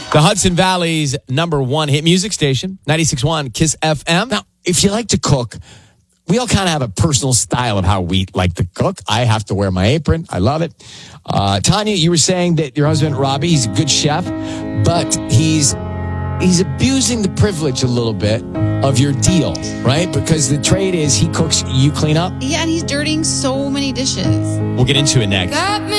The Hudson Valley's #1 hit music station, 96.1 Kiss FM. Now, if you like to cook, we all kind of have a personal style of how we like to cook. I have to wear my apron. I love it. Tanya, you were saying that your husband, Robbie, he's a good chef, but he's abusing the privilege a little bit of your deal, right? Because the trade is he cooks, you clean up. Yeah, and he's dirtying so many dishes. We'll get into it next. Got me